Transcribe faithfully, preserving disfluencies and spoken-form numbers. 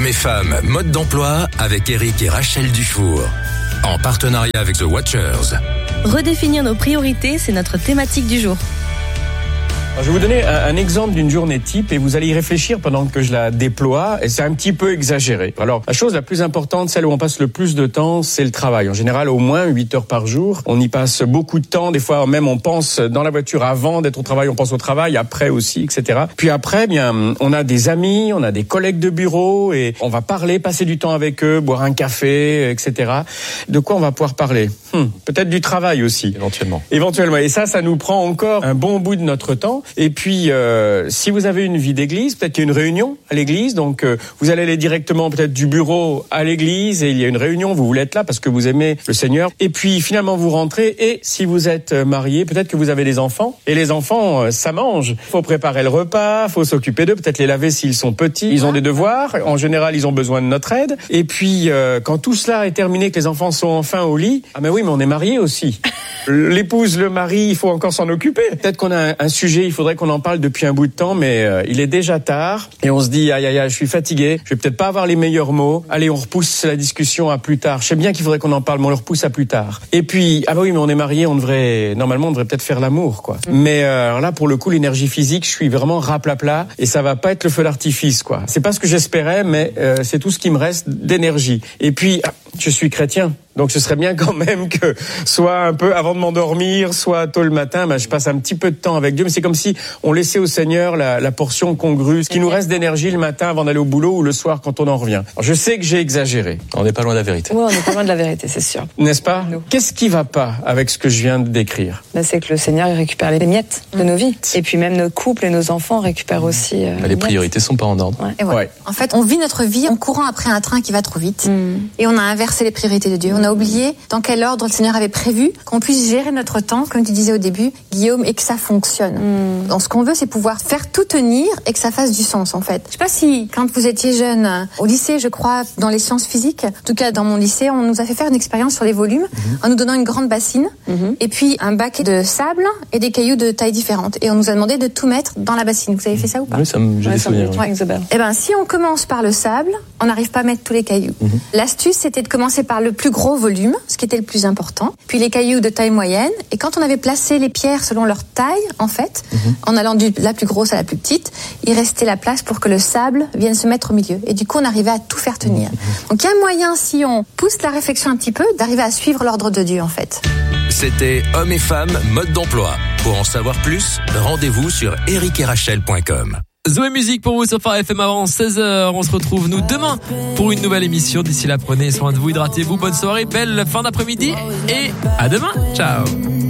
Hommes et femmes, mode d'emploi avec Eric et Rachel Dufour. En partenariat avec The Watchers. Redéfinir nos priorités, c'est notre thématique du jour. Alors, je vais vous donner un, un exemple d'une journée type et vous allez y réfléchir pendant que je la déploie, et c'est un petit peu exagéré. Alors, la chose la plus importante, celle où on passe le plus de temps, c'est le travail. En général, au moins huit heures par jour. On y passe beaucoup de temps. Des fois, même, on pense dans la voiture avant d'être au travail, on pense au travail, après aussi, et cetera. Puis après, bien, on a des amis, on a des collègues de bureau et on va parler, passer du temps avec eux, boire un café, et cetera. De quoi on va pouvoir parler ? Hum, peut-être du travail aussi. Éventuellement. Éventuellement. Et ça, ça nous prend encore un bon bout de notre temps. Et puis, euh, si vous avez une vie d'église, peut-être qu'il y a une réunion à l'église, donc euh, vous allez aller directement peut-être du bureau à l'église et il y a une réunion, vous voulez être là parce que vous aimez le Seigneur. Et puis finalement, vous rentrez et si vous êtes marié, peut-être que vous avez des enfants. Et les enfants, euh, ça mange. Il faut préparer le repas, il faut s'occuper d'eux, peut-être les laver s'ils sont petits. Ils ont des devoirs. En général, ils ont besoin de notre aide. Et puis, euh, quand tout cela est terminé, que les enfants sont enfin au lit, ah mais oui, mais on est marié aussi. L'épouse, le mari, il faut encore s'en occuper. Peut-être qu'on a un, un sujet, il faudrait qu'on en parle depuis un bout de temps, mais euh, il est déjà tard et on se dit aïe aïe aïe, je suis fatigué, je vais peut-être pas avoir les meilleurs mots. Allez, on repousse la discussion à plus tard. Je sais bien qu'il faudrait qu'on en parle, mais on le repousse à plus tard. Et puis ah bah oui, mais on est marié, on devrait normalement on devrait peut-être faire l'amour, quoi. Mmh. Mais euh, alors là, pour le coup, l'énergie physique, je suis vraiment raplapla et ça va pas être le feu d'artifice, quoi. C'est pas ce que j'espérais, mais euh, c'est tout ce qui me reste d'énergie. Et puis ah, je suis chrétien. Donc ce serait bien quand même que soit un peu avant de m'endormir, soit tôt le matin, ben, je passe un petit peu de temps avec Dieu. Mais c'est comme si on laissait au Seigneur la, la portion congrue, ce qui nous reste d'énergie le matin avant d'aller au boulot ou le soir quand on en revient. Alors, je sais que j'ai exagéré. On n'est pas loin de la vérité. Oui, on n'est pas loin de la vérité, c'est sûr. N'est-ce pas ? Qu'est-ce qui va pas avec ce que je viens de décrire ? Ben, c'est que le Seigneur il récupère les miettes de nos vies. Et puis même nos couples et nos enfants récupèrent aussi euh, ben, les priorités sont pas en ordre. Ouais. Et voilà. Ouais. En fait, on vit notre vie en courant après un train qui va trop vite. Mm. Et on a inversé les priorités de Dieu. On a oublié dans quel ordre le Seigneur avait prévu qu'on puisse gérer notre temps, comme tu disais au début, Guillaume, et que ça fonctionne. Mm. Donc, ce qu'on veut, c'est pouvoir faire tout tenir et que ça fasse du sens, en fait. Je sais pas si, quand vous étiez jeune, au lycée, je crois, dans les sciences physiques, en tout cas dans mon lycée, on nous a fait faire une expérience sur les volumes, mm-hmm. en nous donnant une grande bassine, mm-hmm. et puis un bac de sable et des cailloux de tailles différentes. Et on nous a demandé de tout mettre dans la bassine. Vous avez fait ça ou pas ? Oui, ça me, j'ai ouais, des souvenirs. Me... Ouais. Ouais, eh ben, si on commence par le sable, on n'arrive pas à mettre tous les cailloux. Mm-hmm. L'astuce, c'était de commencer par le plus gros volume, ce qui était le plus important, puis les cailloux de taille moyenne, et quand on avait placé les pierres selon leur taille, en fait, mmh. en allant de la plus grosse à la plus petite, il restait la place pour que le sable vienne se mettre au milieu, et du coup on arrivait à tout faire tenir. Mmh. Donc il y a un moyen, si on pousse la réflexion un petit peu, d'arriver à suivre l'ordre de Dieu, en fait. C'était Hommes et femmes, mode d'emploi. Pour en savoir plus, rendez-vous sur eric et rachel point com. Zoé Musique pour vous sur Phare F M avant seize heures. On se retrouve nous demain pour une nouvelle émission. D'ici là, prenez soin de vous, hydratez-vous. Bonne soirée, belle fin d'après-midi et à demain. Ciao.